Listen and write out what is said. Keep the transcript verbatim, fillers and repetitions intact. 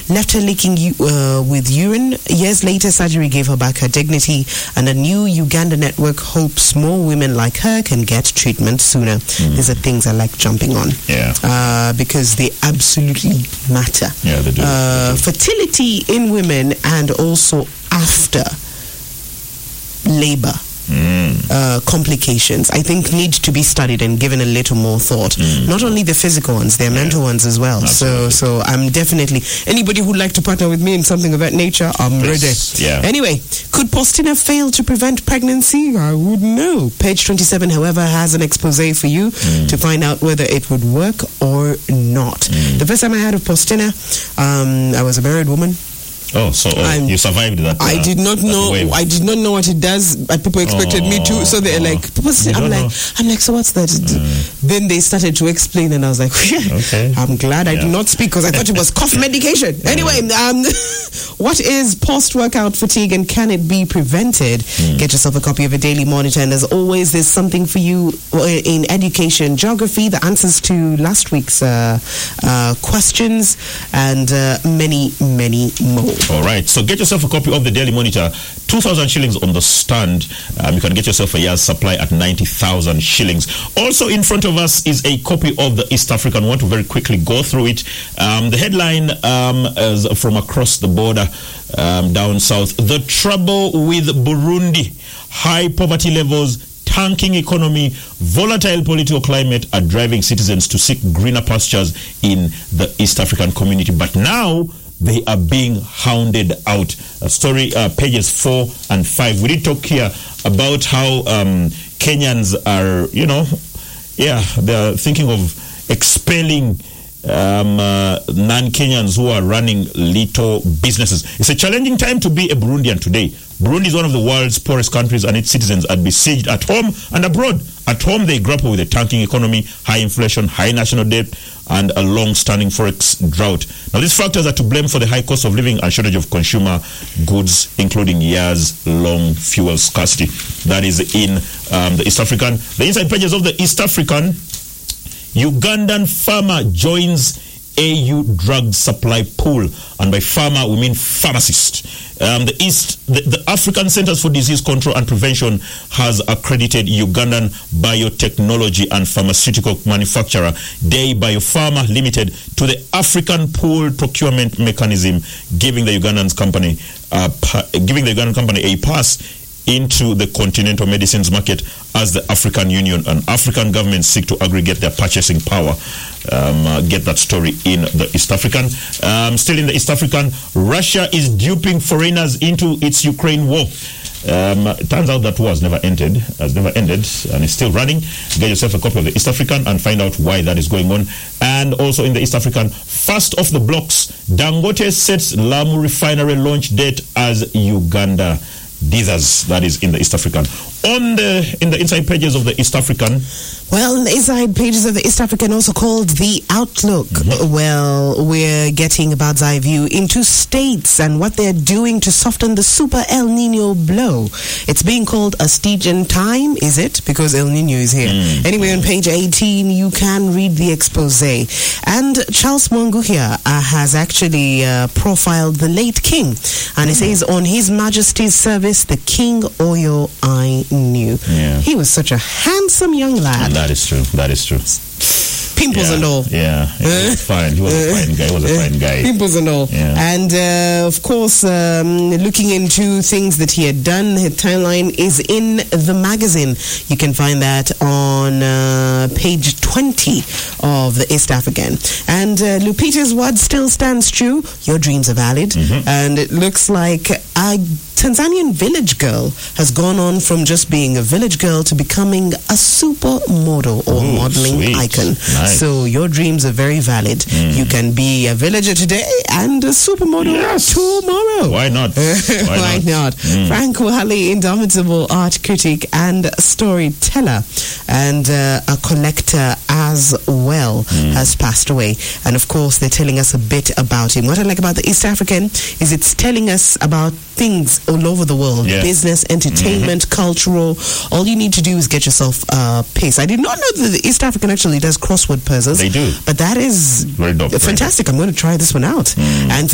left her leaking uh, with urine. Years later, surgery gave her back her dignity, and a new Uganda network hopes more women like her can get treatment sooner. Mm. These are things I like jumping on. Yeah. Uh, because they absolutely matter. Yeah, they do. Uh, they do. Fertility in women and also after labor. Mm. Uh, complications, I think, need to be studied and given a little more thought. Mm. Not only the physical ones, their yeah. mental ones as well. Absolutely. So, so I'm definitely, anybody who'd like to partner with me in something of that nature, I'm Please. ready. Yeah. Anyway, could Postina fail to prevent pregnancy? I wouldn't know. Page twenty-seven, however, has an expose for you mm. to find out whether it would work or not. Mm. The first time I heard of Postina, um, I was a married woman. Oh, so oh, you survived that. Uh, I did not know. Wave. I did not know what it does. But people expected oh, me to. So they're oh, like, people say, I'm like, know. I'm like, so what's that? Mm. Then they started to explain, and I was like, okay. I'm glad I yeah. did not speak because I thought it was cough medication. Anyway, um, what is post-workout fatigue and can it be prevented? Mm. Get yourself a copy of a Daily Monitor, and as always, there's something for you in education, geography, the answers to last week's uh, uh, questions, and uh, many, many more. All right, so get yourself a copy of the Daily Monitor. two thousand shillings on the stand. Um, you can get yourself a year's supply at ninety thousand shillings. Also in front of us is a copy of the East African. I want to very quickly go through it. Um, the headline um, is from across the border um, down south. The trouble with Burundi. High poverty levels, tanking economy, volatile political climate are driving citizens to seek greener pastures in the East African community. But now they are being hounded out. A story, uh, pages four and five. We did talk here about how um, Kenyans are, you know, yeah, they're thinking of expelling um, uh, non-Kenyans who are running little businesses. It's a challenging time to be a Burundian today. Burundi is one of the world's poorest countries, and its citizens are besieged at home and abroad. At home, they grapple with a tanking economy, high inflation, high national debt, and a long-standing forex drought. Now, these factors are to blame for the high cost of living and shortage of consumer goods, including years-long fuel scarcity. That is in um, the East African. The inside pages of the East African. Ugandan farmer joins A U drug supply pool, and by farmer we mean pharmacist. Um, the East, the, the African Centers for Disease Control and Prevention has accredited Ugandan biotechnology and pharmaceutical manufacturer Day Biopharma Limited to the African Pool Procurement Mechanism, giving the Ugandan company, uh, pa- giving the Ugandan company a pass into the continental medicines market as the African Union and African governments seek to aggregate their purchasing power. Um, uh, get that story in the East African. Um, still in the East African, Russia is duping foreigners into its Ukraine war. Um, it turns out that war has never ended, has never ended, and it's still running. Get yourself a copy of the East African and find out why that is going on. And also in the East African, first off the blocks, Dangote sets Lamu refinery launch date as Uganda dithers. That is in the East African. On the in the inside pages of the East African. Well, the inside pages of the East African, also called The Outlook. Mm-hmm. Well, we're getting a bird's eye view into states and what they're doing to soften the super El Nino blow. It's being called a Stygian time, is it? Because El Nino is here. Mm-hmm. Anyway, on page eighteen, you can read the expose. And Charles Mwangu here uh, has actually uh, profiled the late king. And mm-hmm. it says, on His Majesty's service, the King Oyo I knew. Yeah. He was such a handsome young lad. That is true. That is true. Pimples yeah, and all. Yeah, yeah, he was fine. He was a fine guy. He was a fine guy. Pimples and all. Yeah. And, uh, of course, um, looking into things that he had done, his timeline is in the magazine. You can find that on uh, page twenty of the East African. And uh, Lupita's word still stands true. Your dreams are valid. Mm-hmm. And it looks like a Tanzanian village girl has gone on from just being a village girl to becoming a supermodel or Ooh, modeling sweet. icon. Nice. So your dreams are very valid. Mm. You can be a villager today and a supermodel yes. tomorrow. Why not? Why, Why not? not? Mm. Frank Whalley, indomitable art critic and storyteller and uh, a collector as well, mm. has passed away. And of course, they're telling us a bit about him. What I like about the East African is it's telling us about things all over the world, yeah. business, entertainment, mm-hmm. cultural. All you need to do is get yourself a piece. I did not know that the East African actually does crossword puzzles. They do. But that is very dope, fantastic. Very dope. I'm going to try this one out. Mm. And